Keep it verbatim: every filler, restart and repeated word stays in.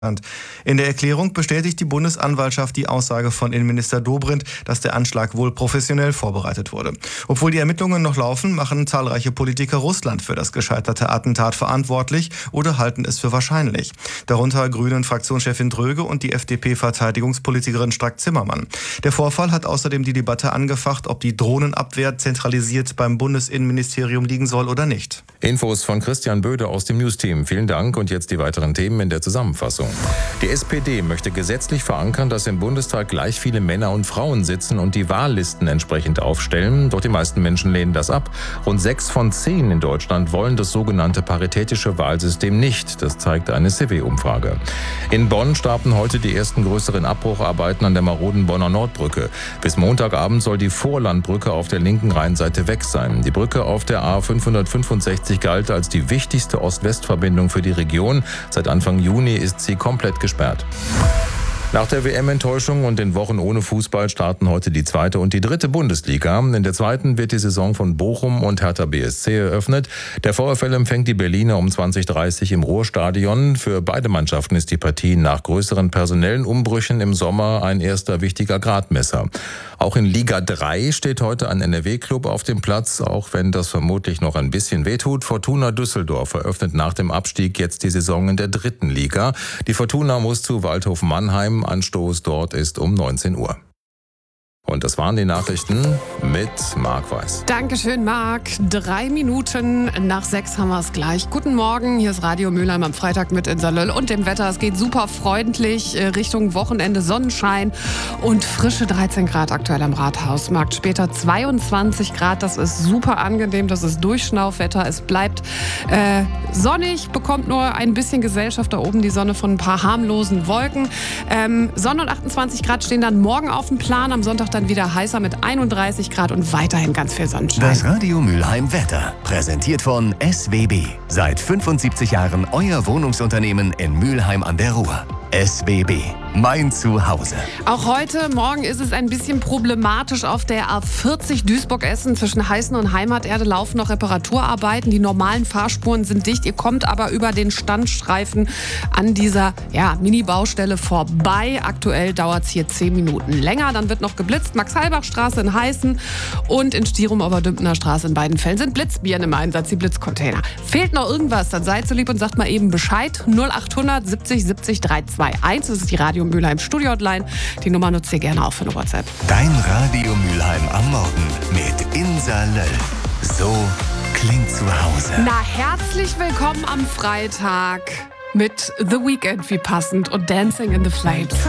In der Erklärung bestätigt die Bundesanwaltschaft die Aussage von Innenminister Dobrindt, dass der Anschlag wohl professionell vorbereitet wurde. Obwohl die Ermittlungen noch laufen, machen zahlreiche Politiker Russland für das gescheiterte Attentat verantwortlich oder halten es für wahrscheinlich. Darunter Grünen-Fraktionschefin Dröge und die F D P-Verteidigungspolitikerin Strack-Zimmermann. Der Vorfall hat außerdem die Debatte angefacht, ob die Drohnenabwehr zentralisiert beim Bundesinnenministerium liegen soll oder nicht. Infos von Christian Böde aus dem News-Team. Vielen Dank und jetzt die weiteren Themen in der Zusammenfassung. Die S P D möchte gesetzlich verankern, dass im Bundestag gleich viele Männer und Frauen sitzen und die Wahllisten entsprechend aufstellen. Doch die meisten Menschen lehnen das ab. Rund sechs von zehn in Deutschland wollen das sogenannte paritätische Wahlsystem nicht. Das zeigt eine C W-Umfrage. In Bonn starten heute die ersten größeren Abbrucharbeiten an der maroden Bonner Nordbrücke. Bis Montagabend soll die Vorlandbrücke auf der linken Rheinseite weg sein. Die Brücke auf der A fünfhundertfünfundsechzig galt als die wichtigste Ost-West-Verbindung für die Region. Seit Anfang Juni ist sie komplett gesperrt. Nach der W M-Enttäuschung und den Wochen ohne Fußball starten heute die zweite und die dritte Bundesliga. In der zweiten wird die Saison von Bochum und Hertha B S C eröffnet. Der VfL empfängt die Berliner um zwanzig Uhr dreißig im Ruhrstadion. Für beide Mannschaften ist die Partie nach größeren personellen Umbrüchen im Sommer ein erster wichtiger Gradmesser. Auch in Liga drei steht heute ein N R W-Club auf dem Platz, auch wenn das vermutlich noch ein bisschen wehtut. Fortuna Düsseldorf eröffnet nach dem Abstieg jetzt die Saison in der dritten Liga. Die Fortuna muss zu Waldhof Mannheim. Anstoß dort ist um neunzehn Uhr. Und das waren die Nachrichten mit Marc Weiß. Dankeschön, Marc. Drei Minuten nach sechs haben wir es gleich. Guten Morgen, hier ist Radio Mülheim am Freitag mit Insa Löll und dem Wetter. Es geht super freundlich Richtung Wochenende, Sonnenschein und frische dreizehn Grad aktuell am Rathausmarkt. Später zweiundzwanzig Grad, das ist super angenehm, das ist Durchschnaufwetter. Es bleibt äh, sonnig, bekommt nur ein bisschen Gesellschaft da oben, die Sonne von ein paar harmlosen Wolken. Ähm, Sonne und achtundzwanzig Grad stehen dann morgen auf dem Plan, am Sonntag dann wieder heißer mit einunddreißig Grad und weiterhin ganz viel Sonnenschein. Das Radio Mülheim Wetter, präsentiert von S W B. Seit fünfundsiebzig Jahren euer Wohnungsunternehmen in Mülheim an der Ruhr. S W B, mein Zuhause. Auch heute Morgen ist es ein bisschen problematisch auf der A vierzig Duisburg-Essen. Zwischen Heißen und Heimaterde laufen noch Reparaturarbeiten. Die normalen Fahrspuren sind dicht. Ihr kommt aber über den Standstreifen an dieser ja, Mini-Baustelle vorbei. Aktuell dauert es hier zehn Minuten länger. Dann wird noch geblitzt. Max-Halbach-Straße in Heißen und in Stirum-Ober-Dümpner Straße in beiden Fällen sind Blitzbirnen im Einsatz, die Blitzcontainer. Fehlt noch irgendwas, dann seid so lieb und sagt mal eben Bescheid. null achthundert siebzig siebzig dreihundertzweiundundzwanzig. Das ist die Radio Mülheim Studio-Hotline. Die Nummer nutzt ihr gerne auch für eine WhatsApp. Dein Radio Mülheim am Morgen mit Insa Löll. So klingt zu Hause. Na, herzlich willkommen am Freitag mit The Weeknd, wie passend, und Dancing in the Flames.